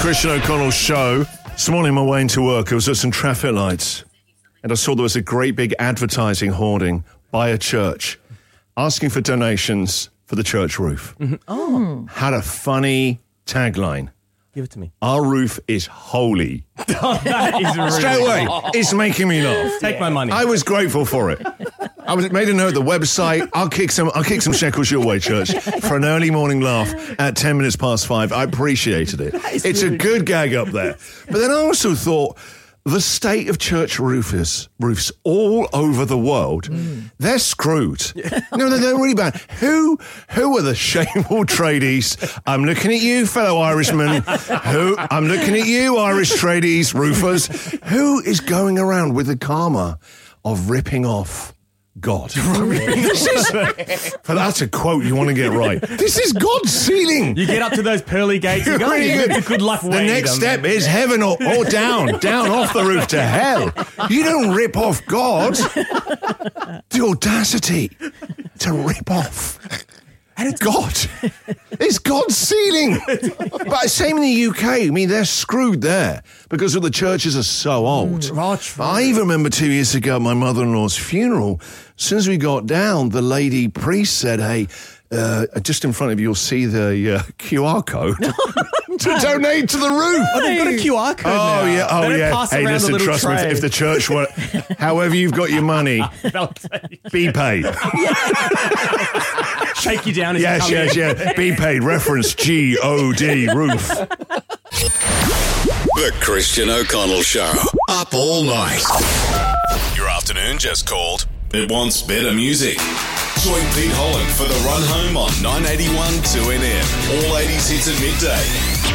Christian O'Connell show. This morning on my way into work, I was at some traffic lights and I saw there was a great big advertising hoarding by a church asking for donations for the church roof. Mm-hmm. Oh. Had a funny tagline. Give it to me. Our roof is holy. That is really Straight away, it's making me laugh. Take my money. I was grateful for it. I made a note of the website. I'll kick some shekels your way, church, for an early morning laugh at 10 minutes past 5. I appreciated it. It's a good gag up there. But then I also thought the state of church roofs all over the world, they're screwed. No, they're really bad. Who are the shameful tradies? I'm looking at you, fellow Irishmen. I'm looking at you, Irish tradies, roofers. Who is going around with the karma of ripping off God? That's a quote you want to get right. This is God's ceiling. You get up to those pearly gates and go, Really good luck. The next step is heaven or down off the roof to hell. You don't rip off God. The audacity to rip off God. It's God's ceiling. But same in the UK. I mean, they're screwed there because all the churches are so old. I even remember 2 years ago at my mother-in-law's funeral, as soon as we got down, the lady priest said, hey, just in front of you, you'll see the QR code to donate to the roof. Oh, they've got a QR code now. Oh, yeah. They don't pass Hey, around listen, the little trust me, tray. if the church were, however you've got your money, be paid. Shake you down as you come in. Yes. Be paid. Reference G-O-D, roof. The Christian O'Connell Show. Up all night. Your afternoon just called. It wants better music. Join Pete Holland for the run home on 981 2NM. All 80s hits at midday.